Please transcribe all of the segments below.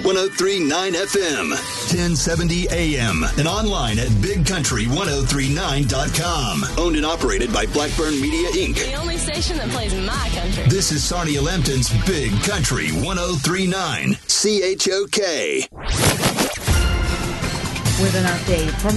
103.9 FM, 1070 AM, and online at BigCountry1039.com. Owned and operated by Blackburn Media, Inc. The only station that plays my country. This is Sarnia Lambton's Big Country 103.9 CHOK. With an update from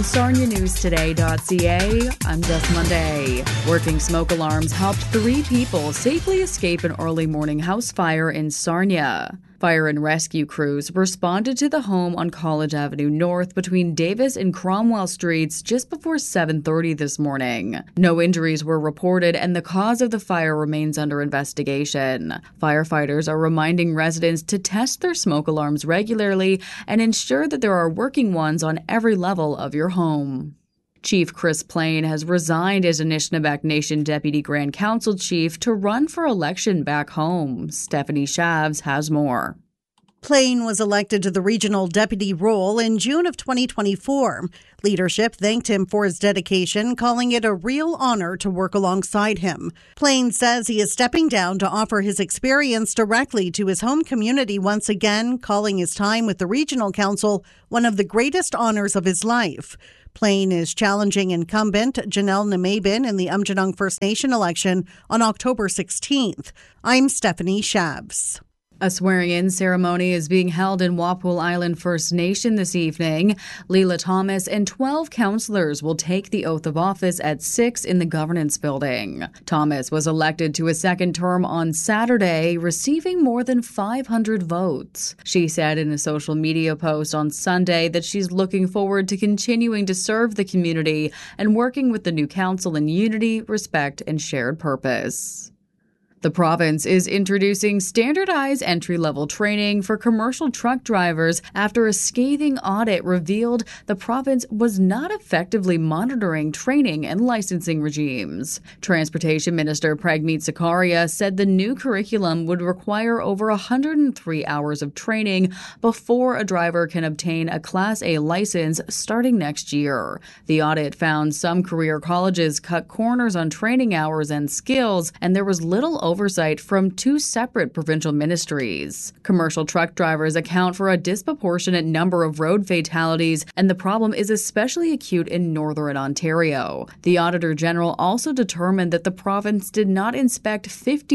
SarniaNewsToday.ca, I'm Jess Monday. Working smoke alarms helped 3 people safely escape an early morning house fire in Sarnia. Fire and rescue crews responded to the home on College Avenue North between Davis and Cromwell Streets just before 7:30 this morning. No injuries were reported, and the cause of the fire remains under investigation. Firefighters are reminding residents to test their smoke alarms regularly and ensure that there are working ones on every level of your home. Chief Chris Plain has resigned as Anishinaabe Nation Deputy Grand Council Chief to run for election back home. Stephanie Shavs has more. Plain was elected to the regional deputy role in June of 2024. Leadership thanked him for his dedication, calling it a real honor to work alongside him. Plain says he is stepping down to offer his experience directly to his home community once again, calling his time with the regional council one of the greatest honors of his life. Plain is challenging incumbent Janelle Namabin in the Aamjiwnaang First Nation election on October 16th. I'm Stephanie Shavs. A swearing-in ceremony is being held in Walpole Island First Nation this evening. Leela Thomas and 12 councillors will take the oath of office at 6 in the governance building. Thomas was elected to a second term on Saturday, receiving more than 500 votes. She said in a social media post on Sunday that she's looking forward to continuing to serve the community and working with the new council in unity, respect, and shared purpose. The province is introducing standardized entry-level training for commercial truck drivers after a scathing audit revealed the province was not effectively monitoring training and licensing regimes. Transportation Minister Pragmeet Sarkaria said the new curriculum would require over 103 hours of training before a driver can obtain a Class A license starting next year. The audit found some career colleges cut corners on training hours and skills, and there was little oversight from 2 separate provincial ministries. Commercial truck drivers account for a disproportionate number of road fatalities, and the problem is especially acute in Northern Ontario. The Auditor General also determined that the province did not inspect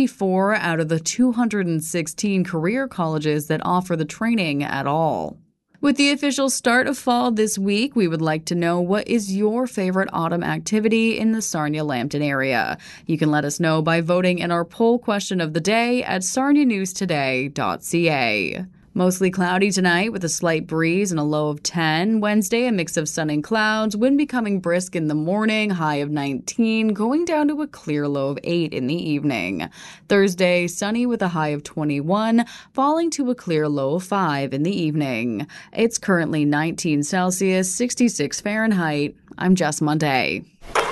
54 out of the 216 career colleges that offer the training at all. With the official start of fall this week, we would like to know what is your favorite autumn activity in the Sarnia-Lambton area. You can let us know by voting in our poll question of the day at sarnianewstoday.ca. Mostly cloudy tonight with a slight breeze and a low of 10. Wednesday, a mix of sun and clouds, wind becoming brisk in the morning, high of 19, going down to a clear low of 8 in the evening. Thursday, sunny with a high of 21, falling to a clear low of 5 in the evening. It's currently 19 Celsius, 66 Fahrenheit. I'm Jess Monday.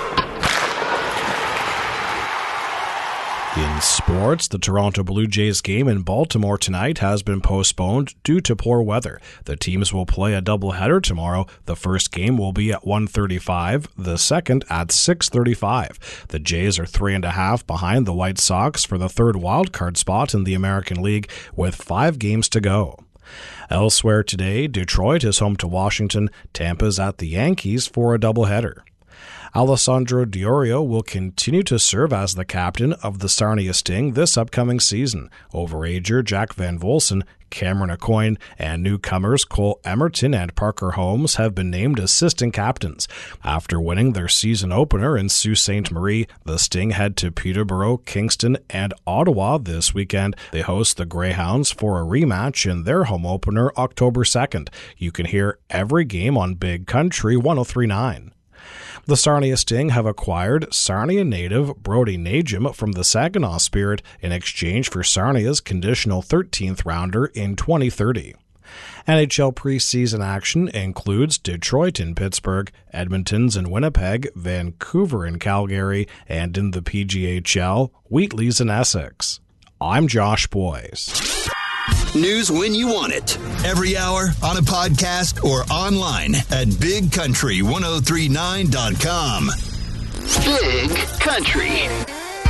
In sports, the Toronto Blue Jays game in Baltimore tonight has been postponed due to poor weather. The teams will play a doubleheader tomorrow. The first game will be at 1:35, the second at 6:35. The Jays are 3.5 behind the White Sox for the third wildcard spot in the American League with 5 games to go. Elsewhere today, Detroit is home to Washington. Tampa's at the Yankees for a doubleheader. Alessandro Diorio will continue to serve as the captain of the Sarnia Sting this upcoming season. Overager Jack Van Volsen, Cameron Aucoin, and newcomers Cole Emerton and Parker Holmes have been named assistant captains. After winning their season opener in Sault Ste. Marie, the Sting head to Peterborough, Kingston, and Ottawa this weekend. They host the Greyhounds for a rematch in their home opener October 2nd. You can hear every game on Big Country 103.9. The Sarnia Sting have acquired Sarnia native Brody Najim from the Saginaw Spirit in exchange for Sarnia's conditional 13th rounder in 2030. NHL preseason action includes Detroit and Pittsburgh, Edmonton's in Winnipeg, Vancouver and Calgary, and in the PGHL, Wheatley's in Essex. I'm Josh Boyce. News when you want it. Every hour, on a podcast, or online at BigCountry1039.com. Big Country.